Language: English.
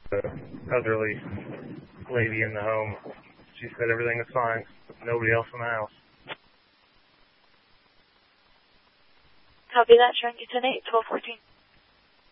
the elderly lady in the home. She said everything is fine. Nobody else in the house. Copy that, Sharon. It's an 8, 12, 14.